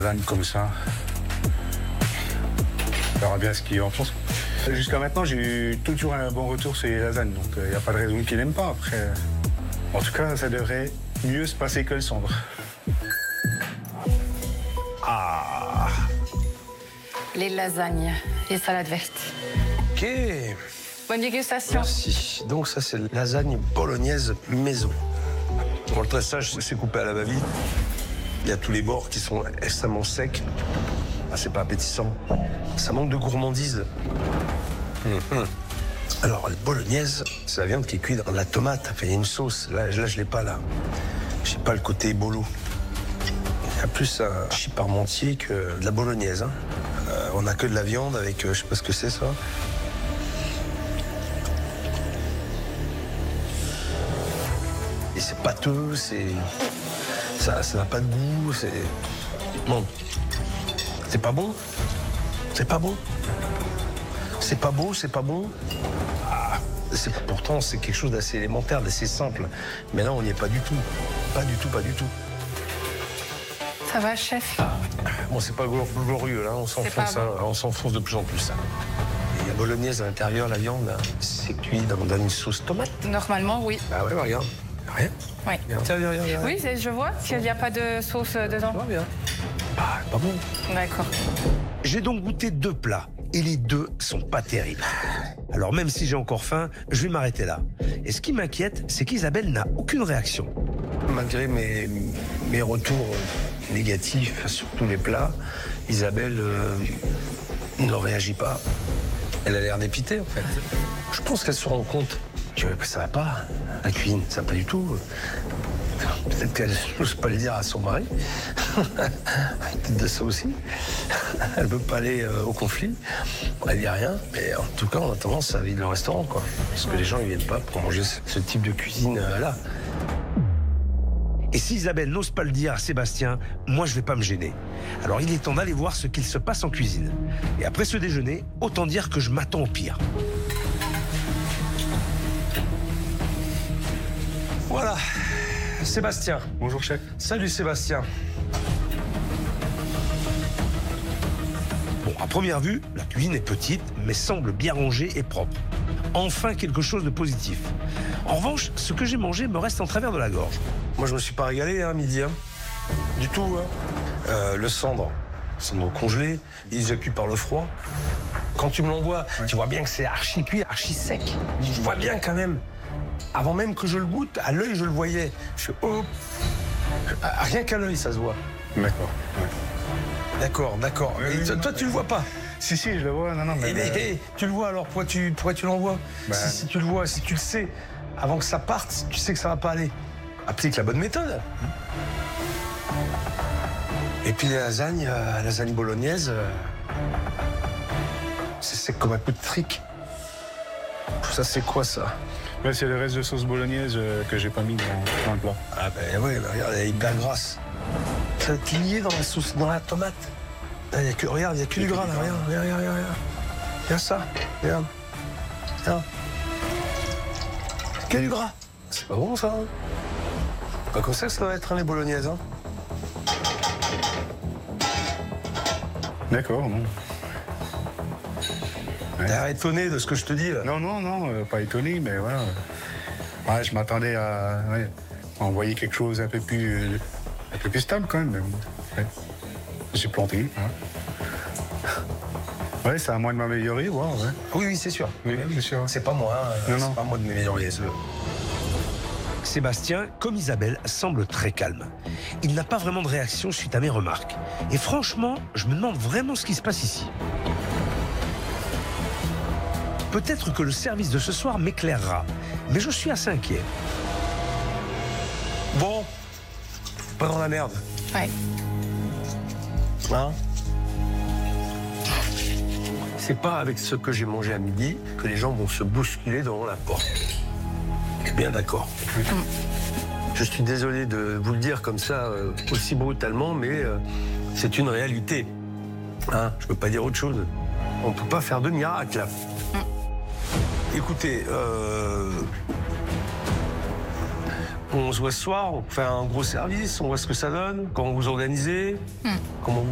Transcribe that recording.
Lasagne comme ça. On verra bien ce qu'il en pense. Jusqu'à maintenant, j'ai eu toujours un bon retour sur les lasagnes, donc il n'y a pas de raison qu'il n'aime pas. Après, en tout cas, ça devrait mieux se passer que le cendre. Ah. Les lasagnes et salade verte. Ok. Bonne dégustation. Merci. Donc ça, c'est lasagne bolognaise maison. Pour le tressage, c'est coupé à la va-vite. Il y a tous les bords qui sont extrêmement secs. Ah, c'est pas appétissant. Ça manque de gourmandise. Alors, la bolognaise, c'est la viande qui est cuite dans la tomate. Enfin, il y a une sauce. Là je l'ai pas, là. J'ai pas le côté bolo. Il y a plus un ch'ti parmentier que de la bolognaise. Hein. On a que de la viande avec, je sais pas ce que c'est, ça. Et c'est pâteux, ça n'a pas de goût, c'est... Non. C'est pas bon. C'est pas bon. C'est pas beau, c'est pas bon. Ah, pourtant, c'est quelque chose d'assez élémentaire, d'assez simple. Mais là, on n'y est pas du tout. Pas du tout, pas du tout. Ça va, chef? Bon, c'est pas glorieux, là. On s'enfonce, bon. on s'enfonce de plus en plus. Hein. Et la bolognaise à l'intérieur, la viande, là, c'est cuit dans une sauce tomate. Normalement, oui. Ah ouais, bah, regarde. Rien. Oui. Tiens, viens. Oui, je vois qu'il n'y a pas de sauce dedans. Pas bien. Ah, pas bon. D'accord. J'ai donc goûté 2 plats et les 2 sont pas terribles. Alors même si j'ai encore faim, je vais m'arrêter là. Et ce qui m'inquiète, c'est qu'Isabelle n'a aucune réaction. Malgré mes retours négatifs sur tous les plats, Isabelle ne réagit pas. Elle a l'air dépitée en fait. Je pense qu'elle se rend compte que ça va pas, la cuisine, ça va pas du tout. Peut-être qu'elle n'ose pas le dire à son mari. Peut-être de ça aussi. Elle ne veut pas aller au conflit. Elle dit rien. Mais en tout cas, on a tendance à vivre le restaurant, quoi. Parce que les gens, ils viennent pas pour manger ce type de cuisine là. Et si Isabelle n'ose pas le dire à Sébastien, moi, je vais pas me gêner. Alors, il est temps d'aller voir ce qu'il se passe en cuisine. Et après ce déjeuner, autant dire que je m'attends au pire. Voilà. Sébastien. Bonjour, chef. Salut Sébastien. Bon, à première vue, la cuisine est petite, mais semble bien rangée et propre. Enfin, quelque chose de positif. En revanche, ce que j'ai mangé me reste en travers de la gorge. Moi, je me suis pas régalé, hein, midi. Hein. Du tout. Hein. Le cendre congelé, il est déjà cuit par le froid. Quand tu me l'envoies, tu vois bien que c'est archi cuit, archi sec. Je vois bien quand même. Avant même que je le goûte, à l'œil, je le voyais. Je fais, oh. Rien qu'à l'œil, ça se voit. D'accord. Ouais. D'accord. Et toi, tu le vois pas. Si, je le vois. Non, mais... Tu le vois alors, pourquoi tu l'envoies Ben... si tu le vois, si tu le sais, avant que ça parte, tu sais que ça va pas aller. Applique la bonne méthode. Et puis la lasagne bolognaise, c'est sec comme un coup de trick. Ça, c'est quoi, ça? Ouais, c'est le reste de sauce bolognaise que j'ai pas mis dans le plat. Ah ben oui, regarde, elle est hyper grasse. Ça va être lié dans la sauce, dans la tomate. Regarde, il n'y a que du gras, là, regarde. Regarde ça, regarde. Que du gras. C'est pas bon, ça. Hein. Pas comme ça va être, hein, les bolognaises. Hein. D'accord, non. T'as l'air étonné de ce que je te dis, là. Non, pas étonné, mais voilà. Ouais, je m'attendais à envoyer quelque chose un peu plus stable, quand même. Ouais. J'ai planté. Hein. Ouais, c'est à moi de m'améliorer, voir. Ouais. Oui, c'est sûr. Oui, c'est sûr. C'est pas moi, hein. C'est pas moi de m'améliorer. Sébastien, comme Isabelle, semble très calme. Il n'a pas vraiment de réaction suite à mes remarques. Et franchement, je me demande vraiment ce qui se passe ici. Peut-être que le service de ce soir m'éclairera, mais je suis assez inquiet. Bon, pas dans la merde. Ouais. Hein? C'est pas avec ce que j'ai mangé à midi que les gens vont se bousculer devant la porte. Bien d'accord. Je suis désolé de vous le dire comme ça, aussi brutalement, mais c'est une réalité. Hein? Je peux pas dire autre chose. On peut pas faire de miracle. Écoutez, on se voit ce soir, on fait un gros service, on voit ce que ça donne, comment vous organisez, comment vous